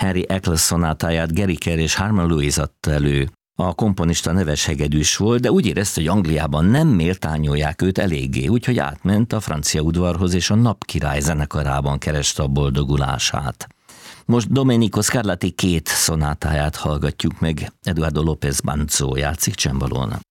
Harry Eccles szonátáját Gary Kerr és Harmon Lewis adta elő. A komponista neves hegedűs volt, de úgy érezte, hogy Angliában nem méltányolják őt eléggé, úgyhogy átment a francia udvarhoz, és a Napkirály zenekarában kereste a boldogulását. Most Domenico Scarlatti 2 szonátáját hallgatjuk meg, Eduardo López Banzo játszik csembalón.